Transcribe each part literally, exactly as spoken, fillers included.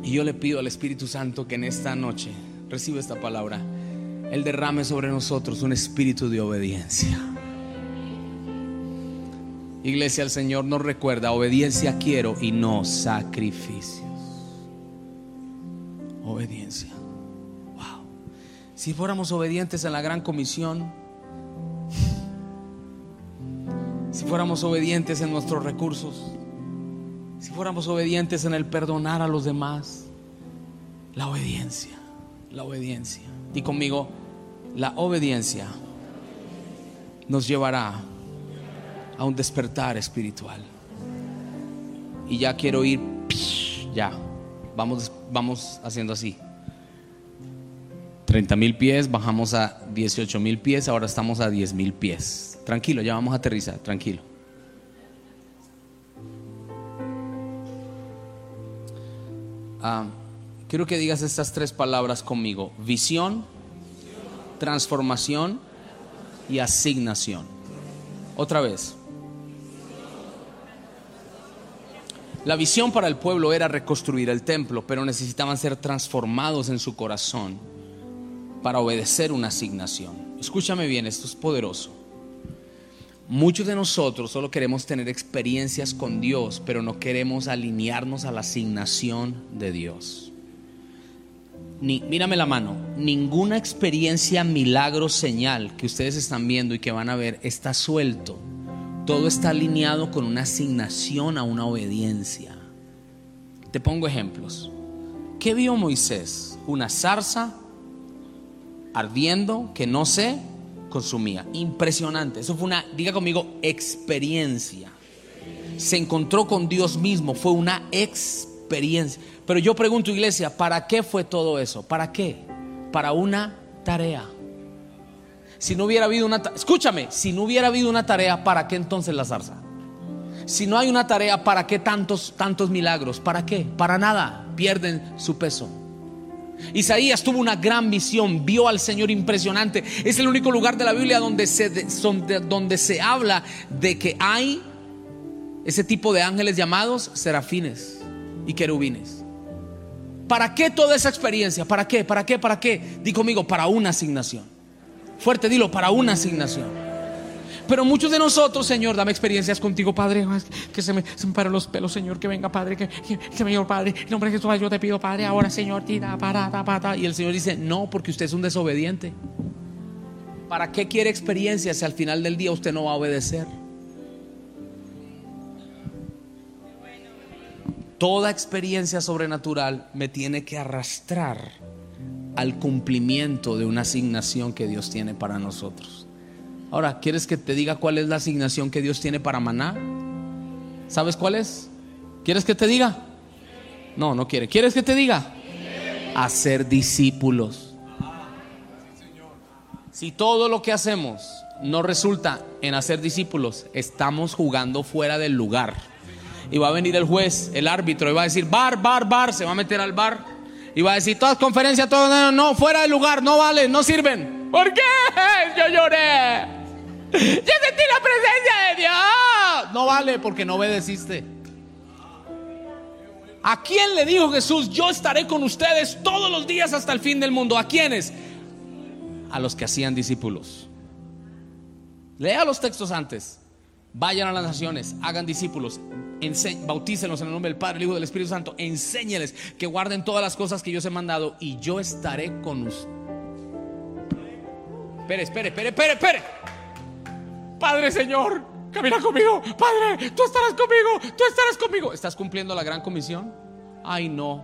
Y yo le pido al Espíritu Santo que en esta noche reciba esta palabra. Él derrame sobre nosotros un espíritu de obediencia. Iglesia, el Señor nos recuerda: obediencia quiero y no sacrificios. Obediencia. Wow. Si fuéramos obedientes en la gran comisión, si fuéramos obedientes en nuestros recursos, si fuéramos obedientes en el perdonar a los demás, la obediencia, la obediencia. Y conmigo, la obediencia nos llevará a un despertar espiritual. Y ya quiero ir, ya, vamos, vamos haciendo así. treinta mil pies, bajamos a dieciocho mil pies, ahora estamos a diez mil pies. Tranquilo, ya vamos a aterrizar, tranquilo. Ah, quiero que digas estas tres palabras conmigo: visión, transformación y asignación. Otra vez. La visión para el pueblo era reconstruir el templo, pero necesitaban ser transformados en su corazón para obedecer una asignación. Escúchame bien, esto es poderoso. Muchos de nosotros solo queremos tener experiencias con Dios, pero no queremos alinearnos a la asignación de Dios. Ni, mírame la mano. Ninguna experiencia, milagro, señal que ustedes están viendo y que van a ver está suelto. Todo está alineado con una asignación a una obediencia. Te pongo ejemplos. ¿Qué vio Moisés? Una zarza ardiendo que no se consumía. Impresionante. Eso fue una, diga conmigo, experiencia. Se encontró con Dios mismo. Fue una experiencia. Pero yo pregunto, iglesia, ¿para qué fue todo eso? ¿Para qué? Para una tarea. Si no hubiera habido una, escúchame, si no hubiera habido una tarea, ¿para qué entonces la zarza? Si no hay una tarea, ¿para qué tantos, tantos milagros? ¿Para qué? Para nada, pierden su peso. Isaías tuvo una gran visión, vio al Señor impresionante. Es el único lugar de la Biblia donde se, donde, donde se habla de que hay ese tipo de ángeles llamados serafines y querubines. ¿Para qué toda esa experiencia? ¿Para qué? ¿Para qué? ¿Para qué? Di conmigo, para una asignación. Fuerte, dilo, para una asignación. Pero muchos de nosotros, Señor, dame experiencias contigo, Padre, que se me, se me paren los pelos, Señor, que venga, Padre, que, que, que Señor, Padre, en nombre de Jesús, yo te pido, Padre, ahora, Señor, tira, para, ta, para. Y el Señor dice, no, porque usted es un desobediente. ¿Para qué quiere experiencias si al final del día usted no va a obedecer? Toda experiencia sobrenatural me tiene que arrastrar al cumplimiento de una asignación que Dios tiene para nosotros. Ahora, ¿quieres que te diga cuál es la asignación que Dios tiene para Maná? ¿Sabes cuál es? ¿Quieres que te diga? No, no quiere. ¿Quieres que te diga? Hacer discípulos. Si todo lo que hacemos no resulta en hacer discípulos, estamos jugando fuera del lugar. Y va a venir el juez, el árbitro, y va a decir bar, bar, bar, se va a meter al bar y va a decir todas conferencias, todo, no, no, fuera del lugar, no vale, no sirven. ¿Por qué? Yo lloré, yo sentí la presencia de Dios. No vale, porque no obedeciste. ¿A quién le dijo Jesús? Yo estaré con ustedes todos los días hasta el fin del mundo. ¿A quiénes? A los que hacían discípulos. Lea los textos antes. Vayan a las naciones, hagan discípulos, ense- bautícenlos en el nombre del Padre, el Hijo y del Espíritu Santo. Enséñeles que guarden todas las cosas que yo os he mandado, y yo estaré con ustedes. Espere, espere, espere, espere, espere. Padre, Señor, camina conmigo. Padre, tú estarás conmigo, tú estarás conmigo. ¿Estás cumpliendo la gran comisión? Ay, no.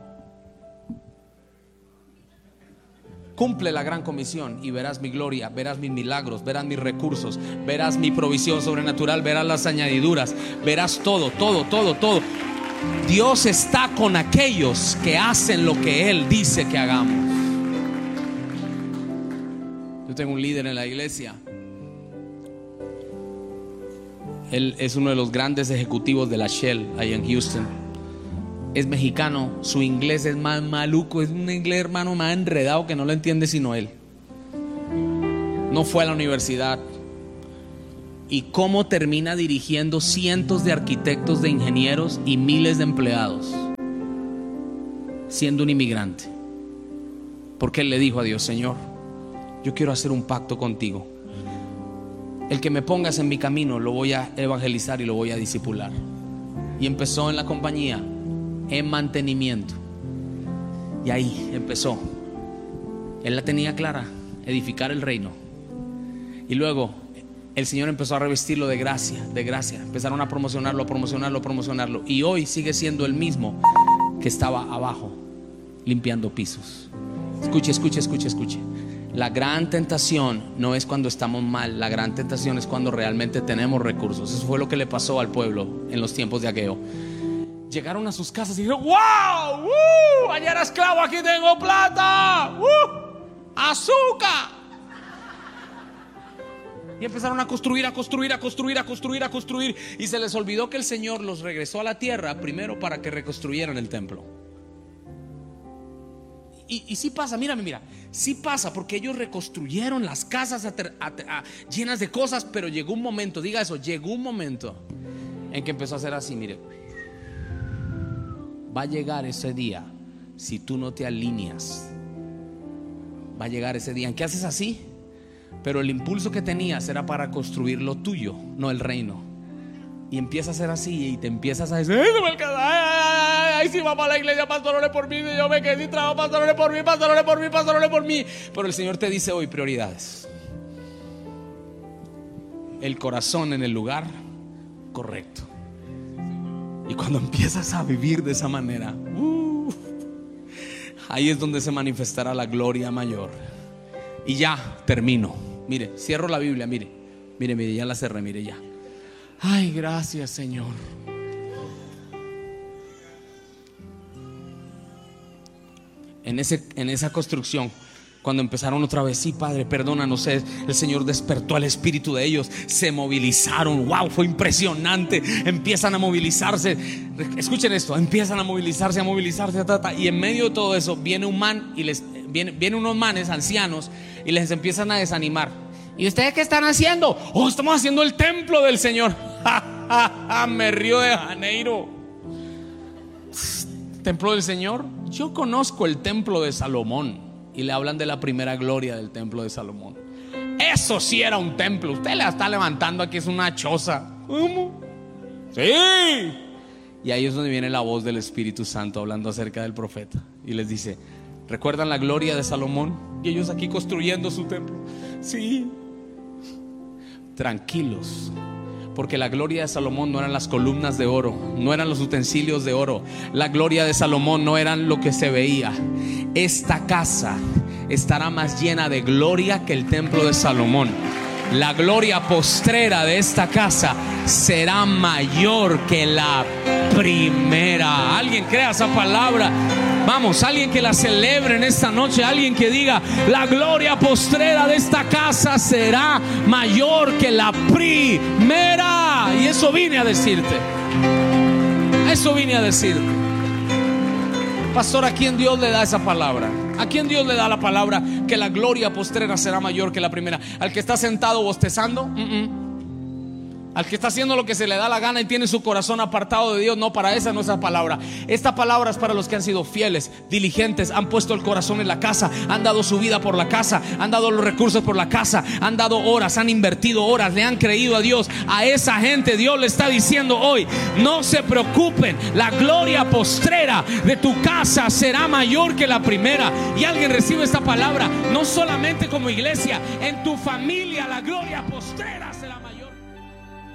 Cumple la gran comisión y verás mi gloria, verás mis milagros, verás mis recursos, verás mi provisión sobrenatural, verás las añadiduras, verás todo, todo, todo, todo. Dios está con aquellos que hacen lo que Él dice que hagamos. Yo tengo un líder en la iglesia. Él es uno de los grandes ejecutivos de la Shell ahí en Houston. Es mexicano, su inglés es más maluco, es un inglés, hermano, más enredado que no lo entiende sino él. No fue a la universidad. ¿Y cómo termina dirigiendo cientos de arquitectos, de ingenieros y miles de empleados? siendo un inmigrante, porque él le dijo a Dios: Señor, yo quiero hacer un pacto contigo. El que me pongas en mi camino lo voy a evangelizar y lo voy a discipular. Y empezó en la compañía en mantenimiento. Y ahí empezó. Él la tenía clara: edificar el reino. Y luego el Señor empezó a revestirlo de gracia, de gracia. Empezaron a promocionarlo, a promocionarlo, a promocionarlo. Y hoy sigue siendo el mismo que estaba abajo limpiando pisos. Escuche, escuche, escuche, escuche. La gran tentación no es cuando estamos mal. La gran tentación es cuando realmente tenemos recursos. Eso fue lo que le pasó al pueblo en los tiempos de Ageo. Llegaron a sus casas y dijeron: ¡wow! ¡Uh! Allá era esclavo, aquí tengo plata. ¡Uh! ¡Azúcar! Y empezaron a construir, a construir, a construir, a construir, a construir. Y se les olvidó que el Señor los regresó a la tierra primero para que reconstruyeran el templo. Y, y sí pasa, mírame, mira, sí pasa, porque ellos reconstruyeron las casas a, a, a, llenas de cosas. Pero llegó un momento, diga eso, llegó un momento en que empezó a hacer así, mire. Va a llegar ese día, si tú no te alineas, va a llegar ese día en que haces así, pero el impulso que tenías era para construir lo tuyo, no el reino. Y empieza a hacer así y te empiezas a decir: ¡ay, no me alcanza! ¡Ay, ay, si va para la iglesia, pastor, ore por mí! Si yo me quedé sin trabajo, pastor, ore por mí, pastor, ore por mí, pastor, ore por mí. Pero el Señor te dice hoy: prioridades. El corazón en el lugar correcto. Y cuando empiezas a vivir de esa manera, uh, ahí es donde se manifestará la gloria mayor. Y ya termino. Mire, cierro la Biblia, mire. Mire, mire, ya la cerré, mire ya. Ay, gracias, Señor. En, ese, en esa construcción, cuando empezaron otra vez: sí, Padre, perdónanos. El Señor despertó al espíritu de ellos. Se movilizaron. Wow, fue impresionante. Empiezan a movilizarse. Escuchen esto: empiezan a movilizarse, a movilizarse, ta, ta, y en medio de todo eso viene un man y les viene, viene unos manes ancianos y les empiezan a desanimar. ¿Y ustedes qué están haciendo? Oh, estamos haciendo el templo del Señor. Ja, ja, ja, me río de Janeiro. ¿Templo del Señor? Yo conozco el templo de Salomón. Y le hablan de la primera gloria del templo de Salomón. Eso sí era un templo. Usted la está levantando aquí, es una choza. ¿Cómo? Sí. Y ahí es donde viene la voz del Espíritu Santo hablando acerca del profeta. Y les dice: ¿recuerdan la gloria de Salomón? Y ellos aquí construyendo su templo. Sí. Tranquilos, porque la gloria de Salomón no eran las columnas de oro, no eran los utensilios de oro. La gloria de Salomón no eran lo que se veía. Esta casa estará más llena de gloria que el templo de Salomón. La gloria postrera de esta casa será mayor que la primera. ¿Alguien crea esa palabra? Vamos, alguien que la celebre en esta noche. Alguien que diga: la gloria postrera de esta casa será mayor que la primera. Y eso vine a decirte. Eso vine a decirte. Pastor, ¿a quién Dios le da esa palabra? ¿A quién Dios le da la palabra que la gloria postrera será mayor que la primera? ¿Al que está sentado bostezando? Uh-uh. Al que está haciendo lo que se le da la gana y tiene su corazón apartado de Dios. No, para esa no es la palabra. Esta palabra es para los que han sido fieles, diligentes, han puesto el corazón en la casa, han dado su vida por la casa, han dado los recursos por la casa, han dado horas, han invertido horas, le han creído a Dios. A esa gente Dios le está diciendo hoy: no se preocupen, la gloria postrera de tu casa será mayor que la primera. Y alguien recibe esta palabra, no solamente como iglesia, en tu familia la gloria postrera será mayor.